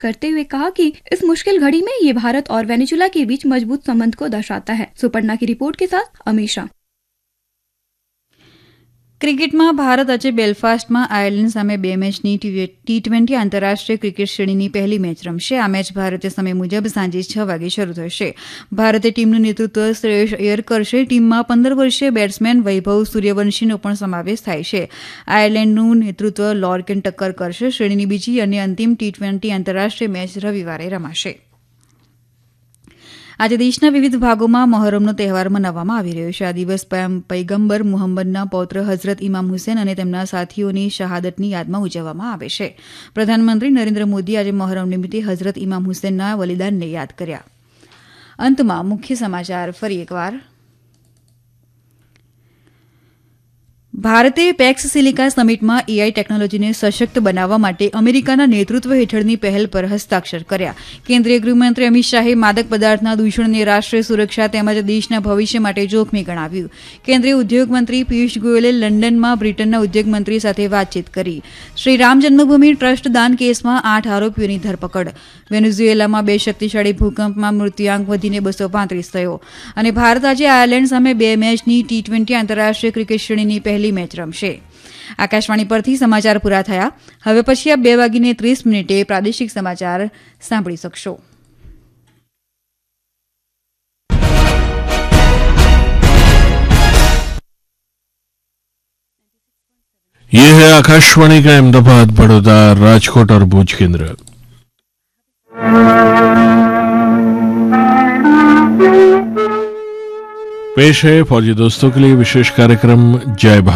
करते हुए कहा कि इस मुश्किल घड़ी में ये भारत और वेनेजुएला के बीच मजबूत संबंध को दर्शाता है। सुपर्णा की रिपोर्ट के साथ अमीशा। ક્રિકેટમાં ભારત આજે બેલફાસ્ટમાં આયર્લેન્ડ સામે 2 મેચની T20 આંતરરાષ્ટ્રીય ક્રિકેટ શ્રેણીની પહેલી મેચ રમશે. આ મેચ ભારતીય સમય મુજબ સાંજે 6 વાગે શરૂ થશે. ભારતીય ટીમનું નેતૃત્વ શ્રેયસ અય્યર કરશે. ટીમમાં 15 વર્ષીય બેટ્સમેન વૈભવ સૂર્યવંશીનો પણ સમાવેશ થાય છે. આયર્લેન્ડનું નેતૃત્વ લોર્કેન ટક્કર કરશે. શ્રેણીની બીજી અને અંતિમ T20 આંતરરાષ્ટ્રીય મેચ રવિવારે રમાશે. આજે દેશના વિવિધ ભાગોમાં મહોરમનો તહેવાર મનાવવામાં આવી રહ્યો છે. આ દિવસ પૈગંબર મુહમ્મદના પૌત્ર હઝરત ઇમામ હુસેન અને તેમના સાથીઓની શહાદતની યાદમાં ઉજવવામાં આવે છે. પ્રધાનમંત્રી નરેન્દ્ર મોદી આજે મહોરમ નિમિત્તે હઝરત ઇમામ હુસેનના બલિદાનને યાદ કર્યા. અંતમાં મુખ્ય સમાચાર ફરી એકવાર. ભારતે પેક્સ સિલિકા સમિટમાં એઆઈ ટેકનોલોજીને સશક્ત બનાવવા માટે અમેરિકાના નેતૃત્વ હેઠળની પહેલ પર હસ્તાક્ષર કર્યા. કેન્દ્રીય ગૃહમંત્રી અમિત શાહે માદક પદાર્થના દૂષણને રાષ્ટ્રીય સુરક્ષા તેમજ દેશના ભવિષ્ય માટે જોખમી ગણાવ્યું. કેન્દ્રીય ઉદ્યોગ મંત્રી પિયુષ ગોયલે લંડનમાં બ્રિટનના ઉદ્યોગ મંત્રી સાથે વાતચીત કરી. શ્રી રામ જન્મભૂમિ ટ્રસ્ટ દાન કેસમાં 8 આરોપીઓની ધરપકડ. વેનેઝુએલામાં 2 શક્તિશાળી ભૂકંપમાં મૃત્યુઆંક વધીને 235 થયો. અને ભારત આજે આયર્લેન્ડ સામે 2 મેચની T20 આંતરરાષ્ટ્રીય ક્રિકેટ શ્રેણીની પહેલી મેચ રમશે. આકાશવાણી પરથી સમાચાર પૂરા થયા. હવે પછી આપ 2:30 પ્રાદેશિક સમાચાર સાંભળી શકશો. ये है आकाशवाणी का अहमदाबाद, बड़ौदा, राजकोट और भूज केंद्र. पेश है फौजी दोस्तों के लिए विशेष कार्यक्रम जय भारत.